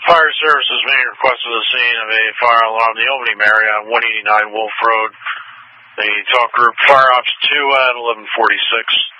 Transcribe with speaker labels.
Speaker 1: Fire services being requested to the scene of a fire alarm in the Albany area on 189 Wolf Road. The talk group Fire Ops 2 at 1146.